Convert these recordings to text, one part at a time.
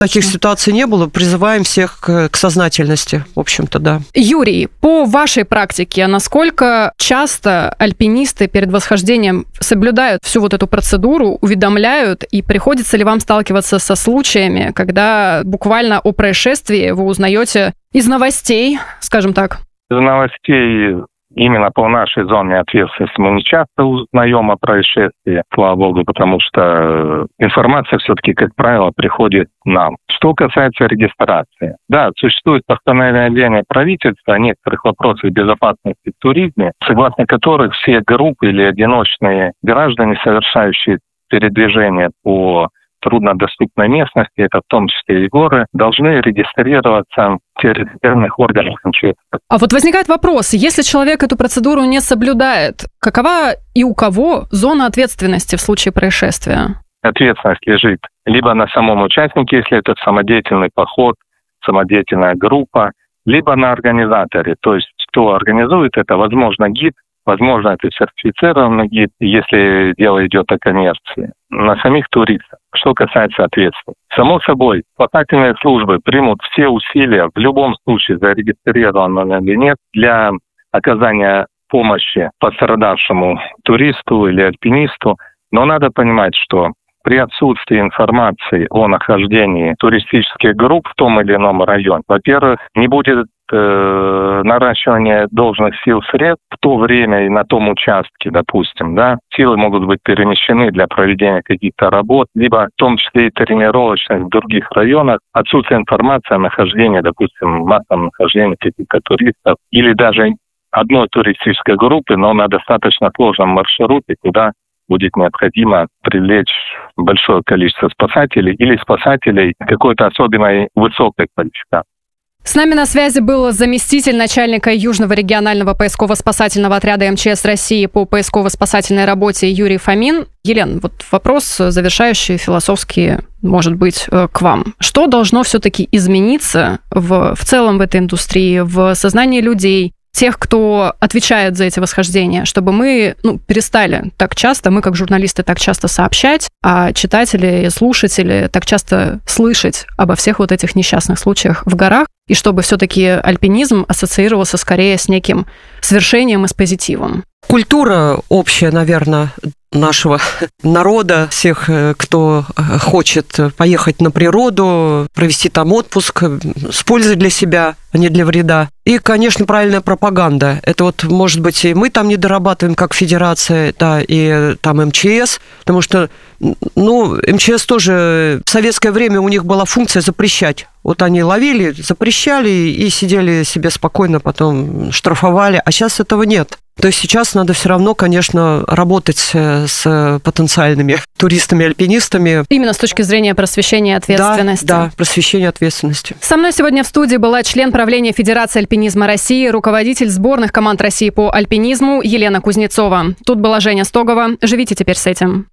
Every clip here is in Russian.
Таких ситуаций не было. Призываем всех к сознательности, в общем-то, да. Юрий, по вашей практике, насколько часто альпинисты перед восхождением соблюдают всю вот эту процедуру, уведомляют, и приходится ли вам сталкиваться со случаями, когда буквально о происшествии вы узнаете из новостей, скажем так? Из новостей именно по нашей зоне ответственности мы не часто узнаем о происшествии, слава богу, потому что информация все-таки, как правило, приходит нам. Что касается регистрации. Да, существует постановление правительства о некоторых вопросах безопасности в туризме, согласно которых все группы или одиночные граждане, совершающие передвижение по труднодоступной местности, это в том числе и горы, должны регистрироваться в территориальных органах МЧС. А вот возникает вопрос, если человек эту процедуру не соблюдает, какова и у кого зона ответственности в случае происшествия? Ответственность лежит либо на самом участнике, если это самодеятельный поход, самодеятельная группа, либо на организаторе, то есть кто организует это, возможно, гид, возможно, это сертифицированный гид, если дело идет о коммерции, на самих туристах. Что касается ответственности. Само собой, спасательные службы примут все усилия, в любом случае, зарегистрирован он или нет, для оказания помощи пострадавшему туристу или альпинисту. Но надо понимать, что при отсутствии информации о нахождении туристических групп в том или ином районе, во-первых, не будет наращивания должных сил средств в то время и на том участке, допустим, да, силы могут быть перемещены для проведения каких-то работ, либо в том числе и тренировочных в других районах. Отсутствие информации о нахождении, допустим, массовом нахождении каких-то туристов или даже одной туристической группы, но на достаточно сложном маршруте, куда будет необходимо привлечь большое количество спасателей или спасателей какой-то особенной высокой квалификации. С нами на связи был заместитель начальника Южного регионального поисково-спасательного отряда МЧС России по поисково-спасательной работе Юрий Фомин. Елена, вот вопрос завершающий, философский, может быть, к вам. Что должно все-таки измениться в целом в этой индустрии, в сознании людей, тех, кто отвечает за эти восхождения, чтобы мы перестали так часто, мы как журналисты так часто сообщать, а читатели и слушатели так часто слышать обо всех вот этих несчастных случаях в горах, и чтобы все-таки альпинизм ассоциировался скорее с неким свершением и с позитивом. Культура общая, наверное, нашего народа, всех, кто хочет поехать на природу, провести там отпуск с пользой для себя, а не для вреда. И, конечно, правильная пропаганда. Это вот, может быть, и мы там не дорабатываем, как федерация, да, и там МЧС, потому что, МЧС тоже в советское время у них была функция запрещать. Вот они ловили, запрещали и сидели себе спокойно, потом штрафовали, а сейчас этого нет. То есть сейчас надо все равно, конечно, работать с потенциальными туристами-альпинистами. Именно с точки зрения просвещения ответственности. Да, просвещения ответственности. Со мной сегодня в студии была член правления Федерации альпинизма России, руководитель сборных команд России по альпинизму Елена Кузнецова. Тут была Женя Стогова. Живите теперь с этим.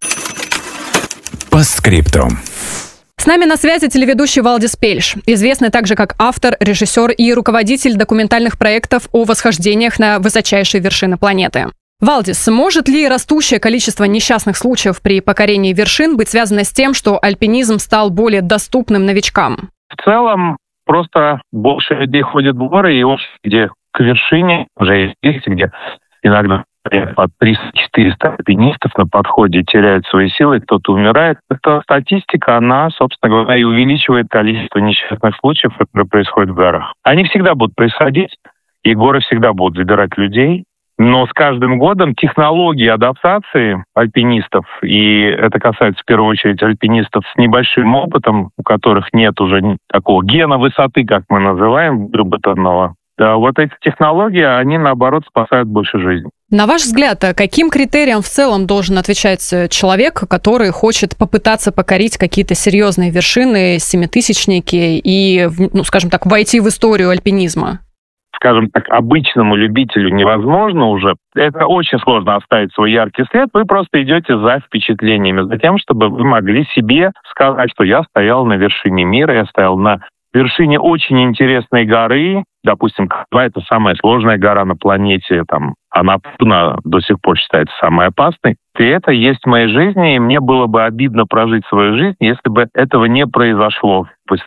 По скриптум. С нами на связи телеведущий Валдис Пельш, известный также как автор, режиссер и руководитель документальных проектов о восхождениях на высочайшие вершины планеты. Валдис, может ли растущее количество несчастных случаев при покорении вершин быть связано с тем, что альпинизм стал более доступным новичкам? В целом, просто больше людей ходят в горы, и где к вершине уже есть, где иногда по 300-400 альпинистов на подходе теряют свои силы, кто-то умирает. Эта статистика, она, собственно говоря, и увеличивает количество несчастных случаев, которые происходят в горах. Они всегда будут происходить, и горы всегда будут забирать людей. Но с каждым годом технологии адаптации альпинистов, и это касается в первую очередь альпинистов с небольшим опытом, у которых нет уже такого гена высоты, как мы называем, выработанного. Да, вот эти технологии, они, наоборот, спасают больше жизней. На ваш взгляд, каким критериям в целом должен отвечать человек, который хочет попытаться покорить какие-то серьезные вершины, семитысячники и, скажем так, войти в историю альпинизма? Скажем так, обычному любителю невозможно уже. Это очень сложно оставить свой яркий след. Вы просто идете за впечатлениями, за тем, чтобы вы могли себе сказать, что я стоял на вершине мира, я стоял на вершине очень интересной горы, допустим, К2 — это самая сложная гора на планете, там, Анапурна до сих пор считается самой опасной. И это есть в моей жизни, и мне было бы обидно прожить свою жизнь, если бы этого не произошло.